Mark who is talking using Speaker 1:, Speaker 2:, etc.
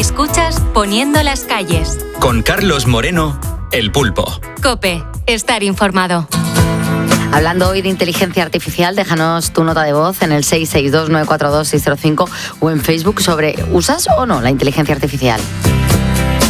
Speaker 1: Escuchas Poniendo las calles.
Speaker 2: Con Carlos Moreno, El Pulpo.
Speaker 1: COPE. Estar informado.
Speaker 3: Hablando hoy de inteligencia artificial, déjanos tu nota de voz en el 662-942-605 o en Facebook sobre ¿usas o no la inteligencia artificial?